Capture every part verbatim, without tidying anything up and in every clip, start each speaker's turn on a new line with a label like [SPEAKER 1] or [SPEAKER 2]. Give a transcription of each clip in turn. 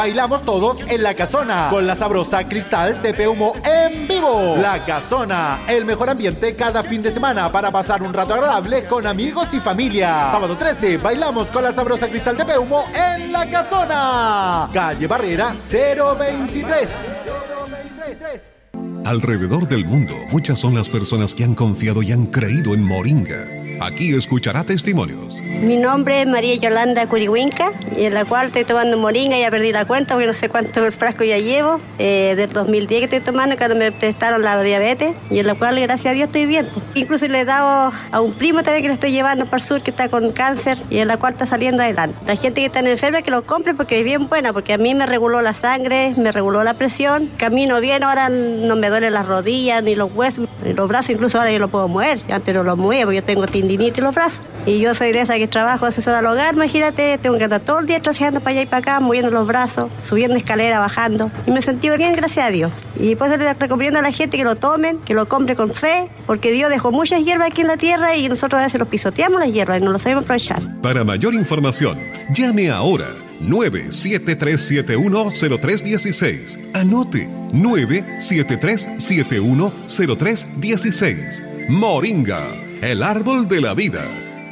[SPEAKER 1] Bailamos todos en La Casona con la sabrosa Cristal de Peumo en vivo. La Casona, el mejor ambiente cada fin de semana para pasar un rato agradable con amigos y familia. Sábado trece, bailamos con la sabrosa Cristal de Peumo en La Casona. Calle Barrera cero veintitrés.
[SPEAKER 2] Alrededor del mundo, muchas son las personas que han confiado y han creído en Moringa. Aquí escuchará testimonios.
[SPEAKER 3] Mi nombre es María Yolanda Curihuinca, y en la cual estoy tomando moringa. Ya perdí la cuenta porque no sé cuántos frascos ya llevo. Eh, del dos mil diez que estoy tomando, cuando me prestaron la diabetes, y en la cual, gracias a Dios, estoy bien. Incluso le he dado a un primo también que lo estoy llevando para el sur, que está con cáncer, y en la cual está saliendo adelante. La gente que está enferma, que lo compre porque es bien buena, porque a mí me reguló la sangre, me reguló la presión, camino bien, ahora no me duelen las rodillas, ni los huesos, ni los brazos, incluso ahora yo lo puedo mover. Antes no lo movía porque yo tengo tendinitis en los brazos. Y yo soy de esa que trabajo asesora al hogar, imagínate, tengo que andar todo el día trasladando para allá y para acá, moviendo los brazos, subiendo escalera, bajando. Y me sentí bien, gracias a Dios. Y por eso les recomiendo a la gente que lo tomen, que lo compren con fe, porque Dios dejó muchas hierbas aquí en la tierra y nosotros a veces los pisoteamos las hierbas y no lo sabemos aprovechar.
[SPEAKER 2] Para mayor información, llame ahora nueve siete tres siete uno cero tres uno seis. Anote nueve siete tres siete uno cero tres uno seis. Moringa, el árbol de la vida.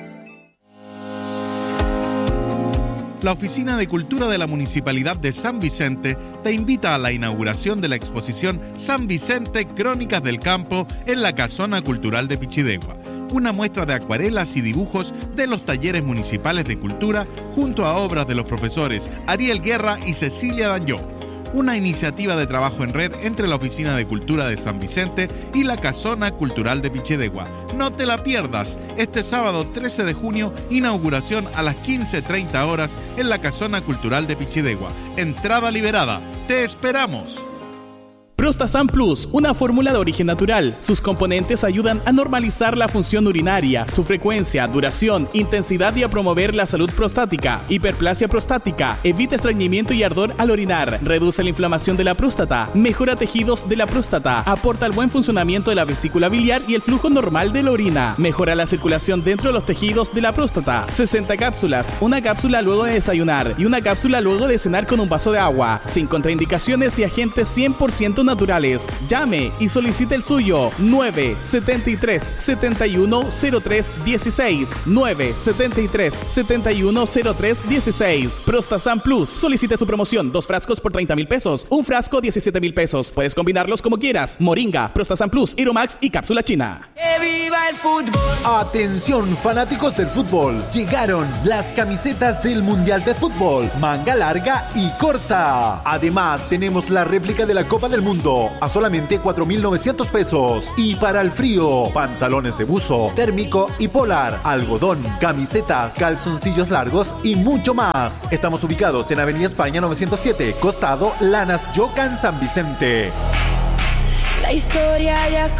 [SPEAKER 4] La Oficina de Cultura de la Municipalidad de San Vicente te invita a la inauguración de la exposición San Vicente Crónicas del Campo en la Casona Cultural de Pichidegua. Una muestra de acuarelas y dibujos de los talleres municipales de cultura junto a obras de los profesores Ariel Guerra y Cecilia Dañó. Una iniciativa de trabajo en red entre la Oficina de Cultura de San Vicente y la Casona Cultural de Pichidegua. No te la pierdas. Este sábado trece de junio, inauguración a las quince treinta horas en la Casona Cultural de Pichidegua. Entrada liberada. ¡Te esperamos!
[SPEAKER 5] Prostasan Plus, una fórmula de origen natural. Sus componentes ayudan a normalizar la función urinaria, su frecuencia, duración, intensidad y a promover la salud prostática, hiperplasia prostática, evita estreñimiento y ardor al orinar, reduce la inflamación de la próstata, mejora tejidos de la próstata, aporta el buen funcionamiento de la vesícula biliar y el flujo normal de la orina, mejora la circulación dentro de los tejidos de la próstata. sesenta cápsulas, una cápsula luego de desayunar y una cápsula luego de cenar con un vaso de agua, sin contraindicaciones y agentes cien por ciento naturales. Llame y solicite el suyo. nueve siete tres siete uno cero tres uno seis nueve siete tres siete uno cero tres uno seis. Prostasan Plus. Solicite su promoción. Dos frascos por treinta mil pesos. Un frasco diecisiete mil pesos. Puedes combinarlos como quieras. Moringa, Prostasan Plus, Iromax y cápsula china.
[SPEAKER 1] ¡Que viva el fútbol! Atención, fanáticos del fútbol. Llegaron las camisetas del Mundial de Fútbol. Manga larga y corta. Además, tenemos la réplica de la Copa del Mundo a solamente cuatro mil novecientos pesos. Y para el frío, pantalones de buzo, térmico y polar, algodón, camisetas, calzoncillos largos y mucho más. Estamos ubicados en Avenida España novecientos siete, costado Lanas Yocan, San Vicente.
[SPEAKER 6] La historia ya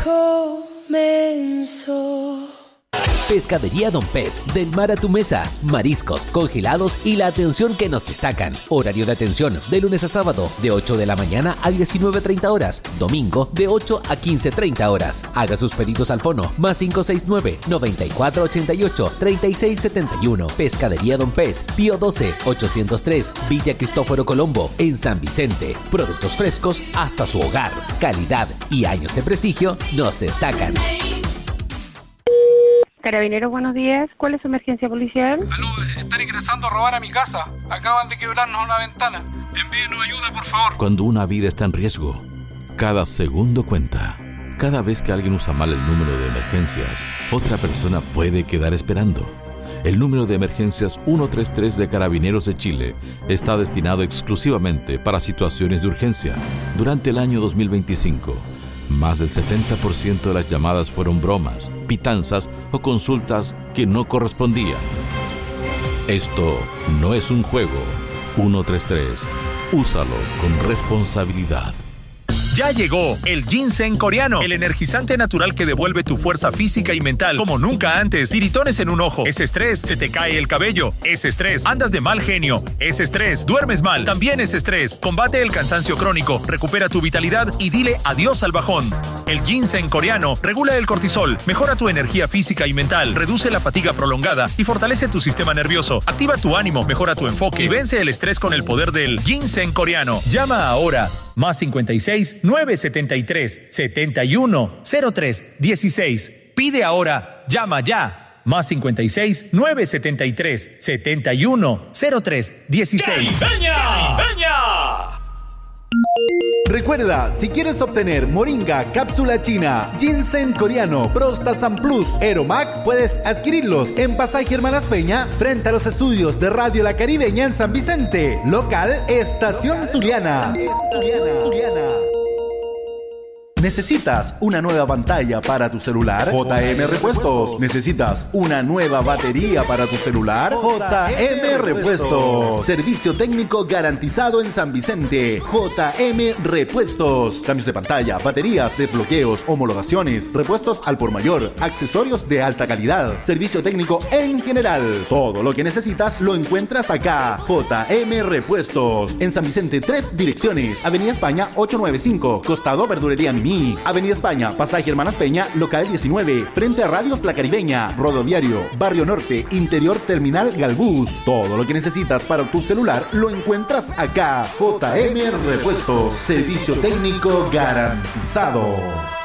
[SPEAKER 6] comenzó.
[SPEAKER 7] Pescadería Don Pez, del mar a tu mesa, mariscos, congelados y la atención que nos destacan. Horario de atención de lunes a sábado de ocho de la mañana a diecinueve treinta horas, domingo de ocho a quince treinta horas. Haga sus pedidos al fono más cinco seis nueve, noventa y cuatro ochenta y ocho, treinta y seis setenta y uno. Pescadería Don Pez, Pío doce, ochocientos tres, Villa Cristóforo Colombo, en San Vicente. Productos frescos hasta su hogar. Calidad y años de prestigio nos destacan.
[SPEAKER 8] Carabineros, buenos días. ¿Cuál es su emergencia policial?
[SPEAKER 9] Aló, están ingresando a robar a mi casa. Acaban de quebrarnos una ventana. Envíenos ayuda, por favor.
[SPEAKER 10] Cuando una vida está en riesgo, cada segundo cuenta. Cada vez que alguien usa mal el número de emergencias, otra persona puede quedar esperando. El número de emergencias ciento treinta y tres de Carabineros de Chile está destinado exclusivamente para situaciones de urgencia. Durante el año dos mil veinticinco, más del setenta por ciento de las llamadas fueron bromas, pitanzas o consultas que no correspondían. Esto no es un juego. ciento treinta y tres. Úsalo con responsabilidad.
[SPEAKER 11] Ya llegó el ginseng coreano, el energizante natural que devuelve tu fuerza física y mental como nunca antes. Tiritones en un ojo, es estrés, se te cae el cabello, es estrés, andas de mal genio, es estrés, duermes mal, también es estrés. Combate el cansancio crónico, recupera tu vitalidad y dile adiós al bajón. El ginseng coreano regula el cortisol, mejora tu energía física y mental, reduce la fatiga prolongada y fortalece tu sistema nervioso. Activa tu ánimo, mejora tu enfoque y vence el estrés con el poder del ginseng coreano. Llama ahora. Más cincuenta y seis, novecientos setenta y tres, setenta y uno, cero tres, dieciséis. Pide ahora, llama ya. Más cincuenta y seis, novecientos setenta y tres, setenta y uno, cero tres, dieciséis.
[SPEAKER 1] ¡Caribeña! ¡Caribeña! Recuerda, si quieres obtener Moringa, Cápsula China, Ginseng Coreano, Prostasan Plus, Aeromax, puedes adquirirlos en Pasaje Hermanas Peña, frente a los estudios de Radio La Caribeña en San Vicente. Local, Estación Zuliana. Estación Zuliana. ¿Necesitas una nueva pantalla para tu celular? J M Repuestos. ¿Necesitas una nueva batería para tu celular? J M Repuestos. Servicio técnico garantizado en San Vicente. J M Repuestos. Cambios de pantalla, baterías, desbloqueos, homologaciones, repuestos al por mayor, accesorios de alta calidad, servicio técnico en general. Todo lo que necesitas lo encuentras acá. J M Repuestos. En San Vicente, tres direcciones. Avenida España ochocientos noventa y cinco, Costado Verdulería Mimi. Avenida España, Pasaje Hermanas Peña, local diecinueve, frente a Radios La Caribeña, Rodoviario, Barrio Norte, Interior Terminal Galbús. Todo lo que necesitas para tu celular lo encuentras acá. J M Repuestos, servicio técnico garantizado.